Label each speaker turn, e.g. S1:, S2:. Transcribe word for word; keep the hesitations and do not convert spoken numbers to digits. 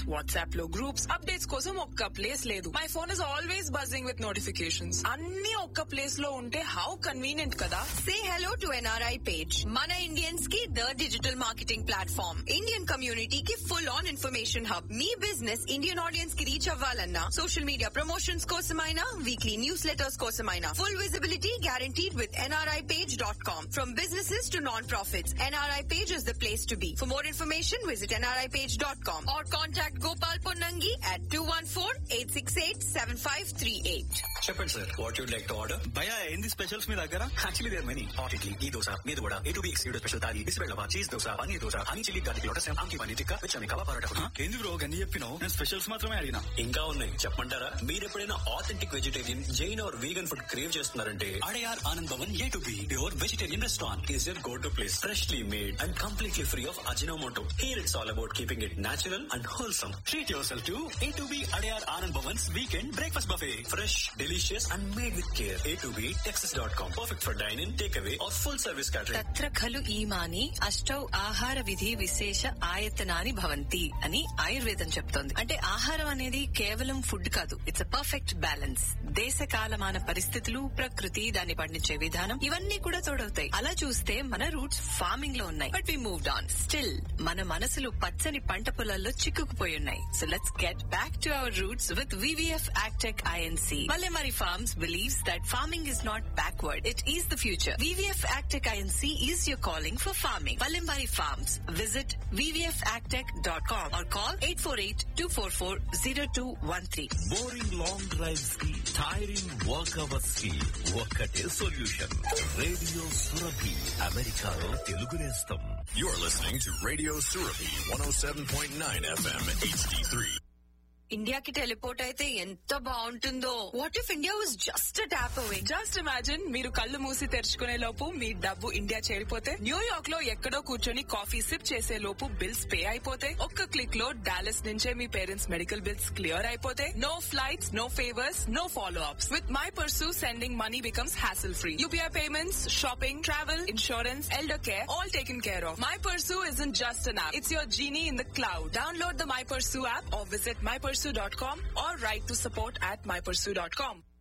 S1: WhatsApp లో groups, updates కోసం ఒక్క ప్లేస్ లేదు. My phone is always buzzing with notifications. అన్ని ఒక్క ప్లేస్ లో ఉంటే హౌ కన్వీనియంట్ కదా.
S2: Say hello to N R I page. Mana Indians की the digital marketing platform. Indian community की full on information hub. Me business Indian audience की reach అవ్వాలన్నా social media promotions కోసమైనా weekly newsletters కోసమైనా full visibility guaranteed with N R I page dot com. From businesses to non-profits, N R I page is the place to be. For more information, visit N R I page dot com or contact Gopal Ponnangi at two one four, eight six eight, seven five three eight.
S3: చెప్పండి sir, what you'd like to order?
S4: భయ్యా ఏంది specials మీ దగ్గర?
S3: Actually there many. Hot idli, ఈ దోశ, మీద కూడా, A to be excluded special thali, బిస్బెల్లవా, cheese dosa, paneer dosa, honey chilli garlic lotus, ఆమ్కి paneer tikka, వెచ్చమి kebab parotta.
S4: ఏంది bro గన్ని చెప్పినావు? నేను స్పెషల్స్ మాత్రమే అడిగినా.
S3: ఇంకా ఉన్నాయి, చెప్పమంటారా? మీరు ఎప్పుడైనా authentic vegetarian, Jain are vegan food crave చేస్తున్నారంటే Adyar Anand Bhavan A to be pure vegetarian restaurant is your go to place. Freshly made and completely free of Ajinomoto. Here it's all about keeping it natural and wholesome. Treat your self to A to be Adyar Anand Bhavan's weekend breakfast buffet. Fresh, delicious and made with care. A to be Texas dot com. Perfect for dyne in, take away are full service catering.
S2: తత్ర ఖలు ఈమాని అష్టౌ ఆహార విధి విశేష ఆయతనాని భవంతి అని ఆయుర్వేదం చెప్తోంది. అంటే ఆహారం అనేది కేవలం ఫుడ్ కాదు, ఇట్స్ అ పర్ఫెక్ట్ బ్యాలెన్స్. దేశ కాలమాన పరిస్థితులు, ప్రకృతి, దాన్ని పండించే విధానం, ఇవన్నీ కూడా తోడవుతాయి. అలా చూస్తే మన రూట్స్ ఫార్మింగ్ లో ఉన్నాయి, but we moved on. Still మన మనసులు పచ్చని పంట పొలాల్లో చిక్కుకుపోయి ఉన్నాయి. So let's get back to our roots with V V F Agtech I N C. Vallemari Farms believes that farming is not backward, it is the future. V V F Agtech I N C is your calling for farming. Vallemari Farms. Visit V V F agtech dot com or call eight four eight, two four four, zero two one three.
S5: Boring long drives కి, tiring work hours కి ఒక్కటే solution. Radio Surabhi, అమెరికాలో తెలుగు నేస్తం.
S6: You're listening to Radio Surabhi one oh seven point nine F M H D three.
S2: ఇండియాకి teleport అయితే ఎంత బాగుంటుందో. What if India was just a tap away?
S1: Just imagine, మీరు కళ్ళు మూసి తెరుచుకునే లోపు మీ డబ్బు ఇండియా చేరిపోతే, న్యూయార్క్ లో ఎక్కడో కూర్చొని కాఫీ సిప్ చేసే లోపు బిల్స్ పే అయిపోతే, ఒక్క క్లిక్ లో డాలస్ నుంచే మీ పేరెంట్స్ మెడికల్ బిల్స్ క్లియర్ అయిపోతే, no flights, no favours, no follow ups. With my pursue, sending money becomes hassle free. U P I payments, shopping, travel, insurance, elder care, all taken care of. My Pursue isn't just an app, it's your genie in the cloud. Download the My Pursue app or visit my pursue dot com or write to support at my pursue dot com.